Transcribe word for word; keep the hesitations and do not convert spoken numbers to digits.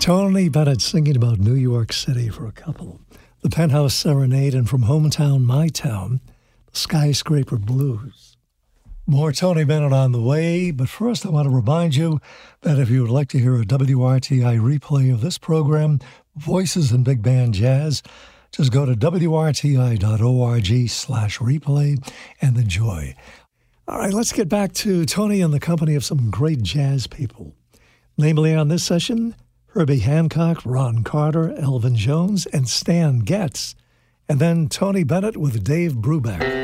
Tony Bennett singing about New York City for a couple. The Penthouse Serenade, and from Hometown, My Town, the Skyscraper Blues. More Tony Bennett on the way, but first I want to remind you that if you would like to hear a W R T I replay of this program, Voices in Big Band Jazz, just go to W R T I dot org slash replay and enjoy. All right, let's get back to Tony in the company of some great jazz people. Namely on this session, Herbie Hancock, Ron Carter, Elvin Jones, and Stan Getz. And then Tony Bennett with Dave Brubeck.